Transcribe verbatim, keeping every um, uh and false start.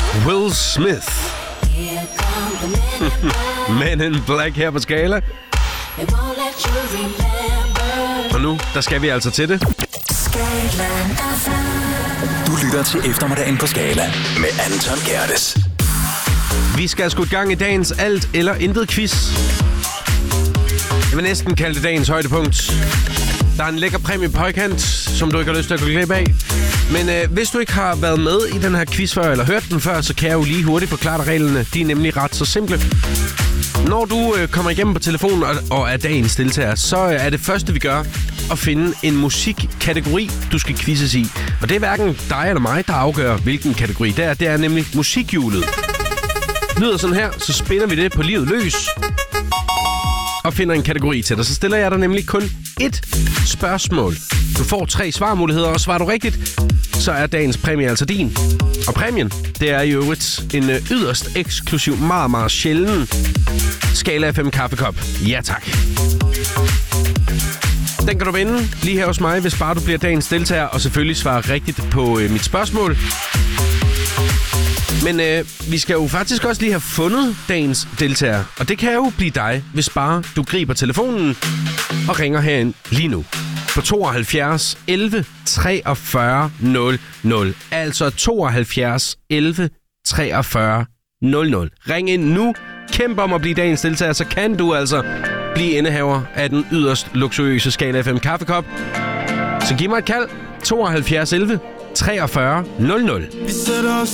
Will Smith. Men in Black her på Skala. Og nu, der skal vi altså til det. Du lytter til eftermiddagen på Skala med Anton Gerdes. Vi skal sgu i gang i dagens alt eller intet quiz. Jeg vil næsten kalde det dagens højdepunkt. Der er en lækker præmie på højkant, som du ikke har lyst til at gå glip af. Men øh, hvis du ikke har været med i den her quiz før, eller hørt den før, så kan jeg jo lige hurtigt forklare dig reglerne. De er nemlig ret så simple. Når du øh, kommer igennem på telefonen og, og er dagens deltager, så er det første, vi gør, at finde en musikkategori, du skal quizzes i. Og det er hverken dig eller mig, der afgør, hvilken kategori det er. Det er nemlig musikhjulet. Lyder sådan her, så spinner vi det på livet løs og finder en kategori til dig. Så stiller jeg dig nemlig kun ét spørgsmål. Du får tre svarmuligheder, og svarer du rigtigt, så er dagens præmie altså din. Og præmien, det er i øvrigt en yderst eksklusiv, meget, meget sjælden Skala F M kaffekop. Ja tak. Den kan du vinde lige her hos mig, hvis bare du bliver dagens deltager, og selvfølgelig svarer rigtigt på øh, mit spørgsmål. Men øh, vi skal jo faktisk også lige have fundet dagens deltager. Og det kan jo blive dig, hvis bare du griber telefonen og ringer herind lige nu. På tooghalvfjerds elleve treogfyrre nul nul. Altså tooghalvfjerds elleve treogfyrre nul nul. Ring ind nu. Kæmp om at blive dagens deltager, så kan du altså blive indehaver af den yderst luksuriøse Skala F M kaffekop. Så giv mig et kald. tooghalvfjerds elleve treogfyrre nul nul.